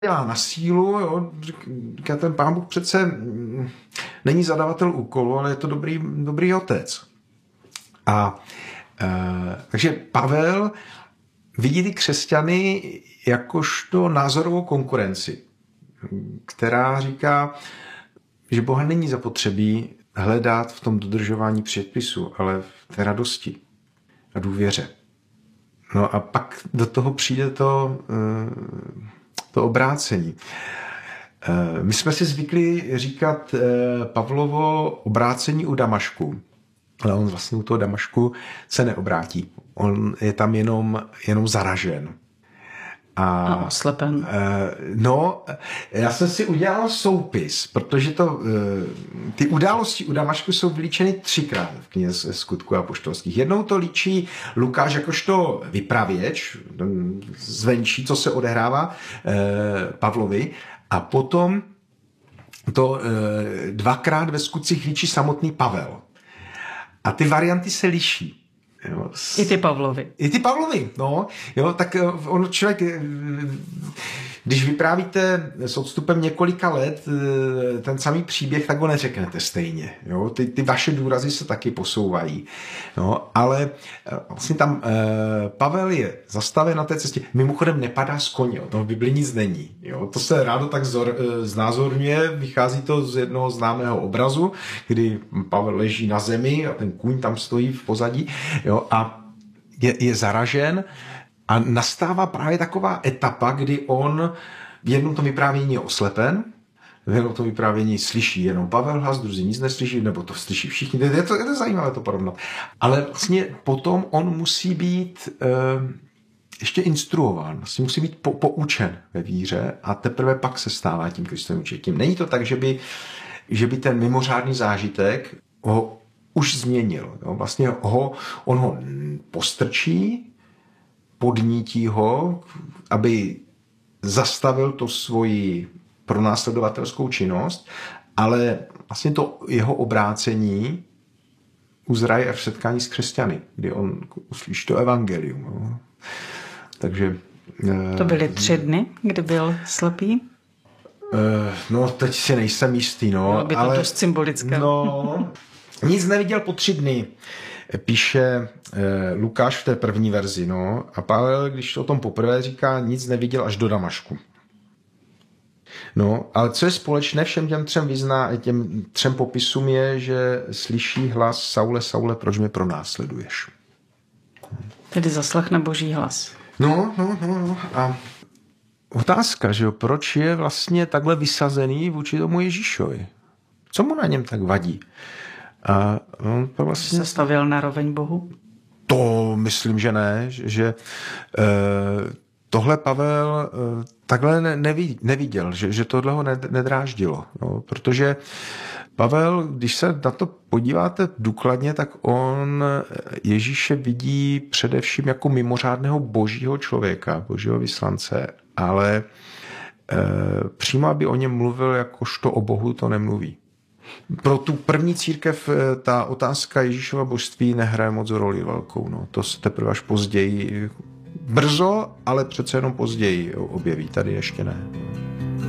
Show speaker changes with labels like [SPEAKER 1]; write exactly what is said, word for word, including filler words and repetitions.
[SPEAKER 1] dělá na sílu, jo, říká ten Pán Bůh přece není zadavatel úkolu, ale je to dobrý, dobrý otec. A e, takže Pavel vidí ty křesťany jakožto názorovou konkurenci, která říká, že Boha není zapotřebí hledat v tom dodržování předpisu, ale v té radosti a důvěře. No a pak do toho přijde to, to obrácení. My jsme si zvykli říkat Pavlovo obrácení u Damašku, ale on vlastně u toho Damašku se neobrátí. On je tam jenom, jenom zaražen.
[SPEAKER 2] A, a oslepen.
[SPEAKER 1] No, já jsem si udělal soupis, protože to, ty události u Damašku jsou vylíčeny třikrát v knize Skutků apoštolských. Jednou to líčí Lukáš jakožto vypravěč, zvenčí, co se odehrává Pavlovi, a potom to dvakrát ve Skutcích líčí samotný Pavel. A ty varianty se liší. Jo, s...
[SPEAKER 2] I ty Pavlovi.
[SPEAKER 1] I ty Pavlovi, no. Jo, tak on člověk, když vyprávíte s odstupem několika let ten samý příběh, tak ho neřeknete stejně. Jo. Ty, ty vaše důrazy se taky posouvají. No, ale vlastně tam eh, Pavel je zastaven na té cestě. Mimochodem nepadá z koně, to v Bibli nic není. Jo. To se rádo tak zor, znázorňuje, vychází to z jednoho známého obrazu, kdy Pavel leží na zemi a ten kůň tam stojí v pozadí. Jo, a je, je zaražen a nastává právě taková etapa, kdy on v jednom tom vyprávění je oslepen, v jednom tom vyprávění slyší jenom Pavel hlas, druzí nic neslyší, nebo to slyší všichni. Je to, je to zajímavé to porovnat. Ale vlastně potom on musí být e, ještě instruován, vlastně musí být po, poučen ve víře a teprve pak se stává tím Kristovým učitím. Není to tak, že by, že by ten mimořádný zážitek ho už změnil. Jo. Vlastně ho, on ho postrčí, podnítí ho, aby zastavil to svoji pronásledovatelskou činnost, ale vlastně to jeho obrácení uzraje až v setkání s křesťany, kdy on uslyší to evangelium. Jo. Takže...
[SPEAKER 2] To byly tři dny, kdy byl slepý?
[SPEAKER 1] No, teď si nejsem jistý, no.
[SPEAKER 2] Bylo by to
[SPEAKER 1] ale,
[SPEAKER 2] dost symbolické.
[SPEAKER 1] No... Nic neviděl po tři dny, píše eh, Lukáš v té první verzi. No, a Pavel, když o tom poprvé říká, nic neviděl až do Damašku. No, ale co je společné všem těm třem, vyzná, těm třem popisům je, že slyší hlas Saule, Saule, proč mě pronásleduješ?
[SPEAKER 2] Tedy zaslechne Boží hlas.
[SPEAKER 1] No, no, no, no. A otázka, že jo, proč je vlastně takhle vysazený vůči tomu Ježíšovi? Co mu na něm tak vadí? A on to vlastně...
[SPEAKER 2] Se stavěl na roveň Bohu?
[SPEAKER 1] To myslím, že ne, že eh, tohle Pavel eh, takhle ne, neví, neviděl, že, že tohle ho nedráždilo, no, protože Pavel, když se na to podíváte důkladně, tak on Ježíše vidí především jako mimořádného božího člověka, božího vyslance, ale eh, přímo, aby o něm mluvil jakožto o Bohu, to nemluví. Pro tu první církev ta otázka Ježíšova božství nehraje moc roli velkou. No. To se teprve až později, brzo, ale přece jenom později objeví. Tady ještě ne.